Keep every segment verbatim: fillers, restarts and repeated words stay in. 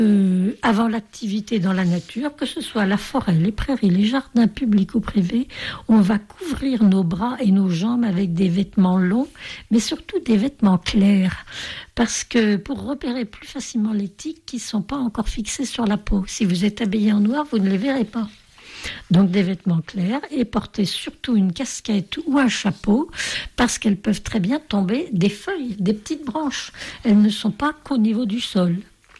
Euh, avant l'activité dans la nature, que ce soit la forêt, les prairies, les jardins publics ou privés, on va couvrir nos bras et nos jambes avec des vêtements longs, mais surtout des vêtements clairs, parce que pour repérer plus facilement les tiques qui ne sont pas encore fixées sur la peau. Si vous êtes habillé en noir, vous ne les verrez pas. Donc des vêtements clairs et portez surtout une casquette ou un chapeau parce qu'elles peuvent très bien tomber des feuilles, des petites branches. Elles ne sont pas qu'au niveau du sol.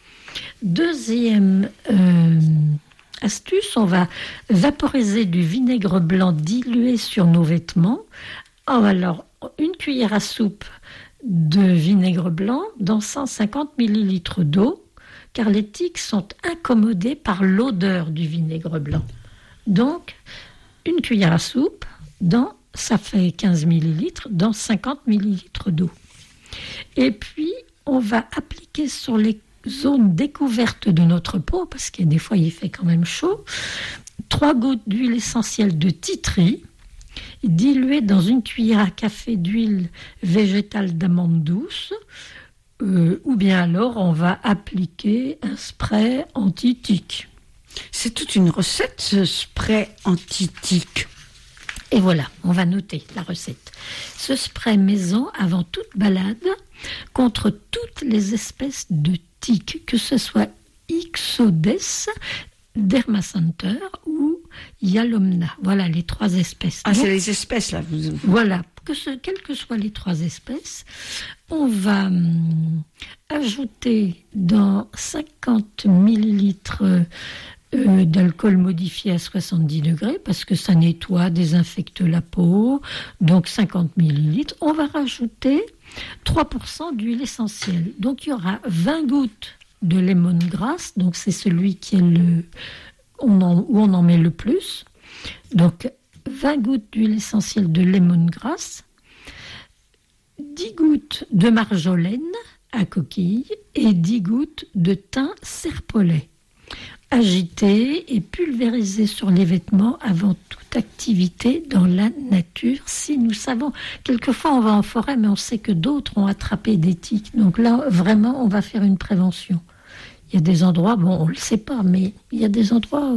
Deuxième euh, astuce, on va vaporiser du vinaigre blanc dilué sur nos vêtements. Oh, alors, une cuillère à soupe de vinaigre blanc dans cent cinquante millilitres d'eau, car les tiques sont incommodées par l'odeur du vinaigre blanc. Donc, une cuillère à soupe, dans, ça fait quinze millilitres, dans cinquante millilitres d'eau. Et puis, on va appliquer sur les zones découvertes de notre peau, parce que des fois, il fait quand même chaud, trois gouttes d'huile essentielle de titri, diluée dans une cuillère à café d'huile végétale d'amande douce, euh, ou bien alors, on va appliquer un spray anti-tique. C'est toute une recette, ce spray anti-tique. Et voilà, on va noter la recette. Ce spray maison, avant toute balade, contre toutes les espèces de tiques, que ce soit Ixodes, Dermacenteur ou Yalomna. Voilà les trois espèces. Ah, donc, c'est les espèces là. Vous... Voilà, que ce, quelles que soient les trois espèces, on va hum, ajouter dans cinquante millilitres Euh, d'alcool modifié à soixante-dix degrés parce que ça nettoie, désinfecte la peau, donc cinquante millilitres. On va rajouter trois pour cent d'huile essentielle. Donc il y aura vingt gouttes de lemongrass, donc c'est celui qui est le, on en, où on en met le plus. Donc vingt gouttes d'huile essentielle de lemongrass, dix gouttes de marjolaine à coquille et dix gouttes de thym serpolet. Agiter et pulvériser sur les vêtements avant toute activité dans la nature. Si nous savons, quelquefois on va en forêt, mais on sait que d'autres ont attrapé des tiques. Donc là, vraiment, on va faire une prévention. Il y a des endroits, bon, on ne le sait pas, mais il y a des endroits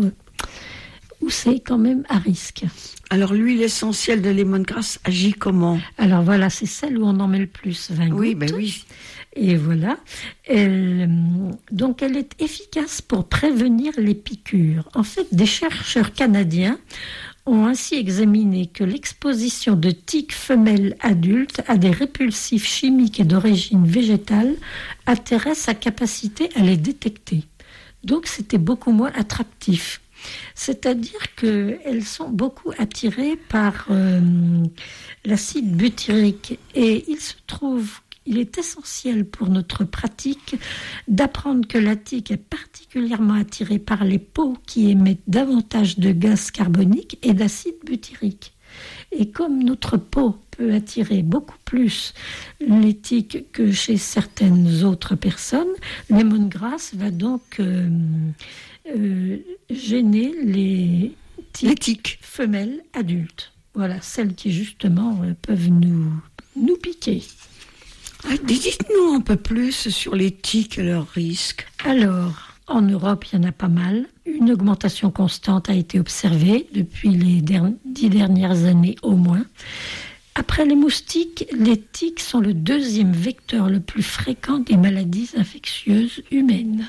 où c'est quand même à risque. Alors l'huile essentielle de lemongrass agit comment ? Alors voilà, c'est celle où on en met le plus, vingt gouttes. Oui, ben oui. Et voilà, elle, donc elle est efficace pour prévenir les piqûres. En fait, des chercheurs canadiens ont ainsi examiné que l'exposition de tiques femelles adultes à des répulsifs chimiques et d'origine végétale altérait sa capacité à les détecter. Donc c'était beaucoup moins attractif. C'est-à-dire qu'elles sont beaucoup attirées par euh, l'acide butyrique. Et il se trouve Il est essentiel pour notre pratique d'apprendre que la tique est particulièrement attirée par les peaux qui émettent davantage de gaz carbonique et d'acide butyrique. Et comme notre peau peut attirer beaucoup plus les tiques que chez certaines autres personnes, lemongrass va donc euh, euh, gêner les tiques, les tiques femelles adultes. Voilà, celles qui justement euh, peuvent nous, nous piquer. Dites-nous un peu plus sur les tiques et leurs risques. Alors, en Europe, il y en a pas mal. Une augmentation constante a été observée depuis les der- dix dernières années au moins. Après les moustiques, les tiques sont le deuxième vecteur le plus fréquent des maladies infectieuses humaines.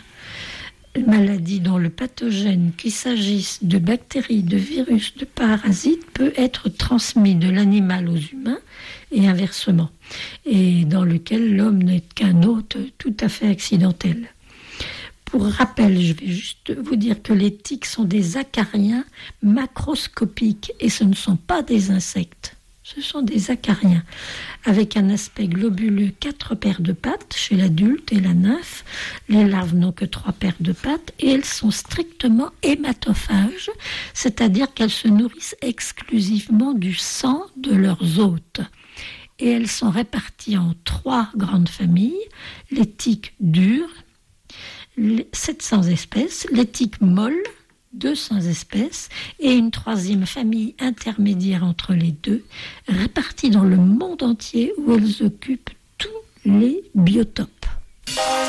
Maladie dont le pathogène, qu'il s'agisse de bactéries, de virus, de parasites, peut être transmis de l'animal aux humains et inversement, et dans lequel l'homme n'est qu'un hôte tout à fait accidentel. Pour rappel, je vais juste vous dire que les tiques sont des acariens macroscopiques et ce ne sont pas des insectes. Ce sont des acariens avec un aspect globuleux, quatre paires de pattes chez l'adulte et la nymphe. Les larves n'ont que trois paires de pattes et elles sont strictement hématophages, c'est-à-dire qu'elles se nourrissent exclusivement du sang de leurs hôtes. Et elles sont réparties en trois grandes familles, les tiques dures, sept cents espèces, les tiques molles, deux cents espèces, et une troisième famille intermédiaire entre les deux, répartie dans le monde entier où elles occupent tous les biotopes.